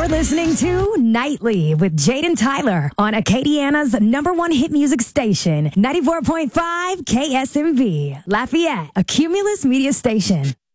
You're listening to Nightly with Jaden Tyler on Acadiana's #1 hit music station, 94.5 KSMV, Lafayette, a Cumulus media station.